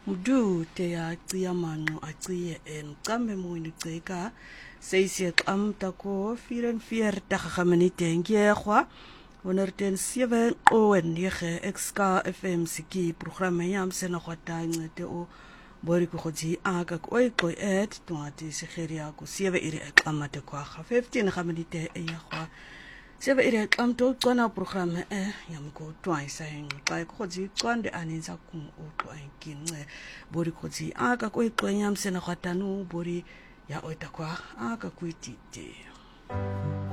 Mudu te a tia manu a tia en kame moini teka seisi amta ko 44 minuten gehwa wanneer ten 7 en 9 XK FM siki programma yam sena kwata ngete o bori ko khoti aka ko ko et tuati segeria ko 7 iri amate kwa 15 minuten e yahwa Sebe ire kamto kona programme yam ko twice saying kai khoji kwande aninza ku o to ankince bori khoji aka ko yam sena khatanu bori ya oitakwa aka kuitite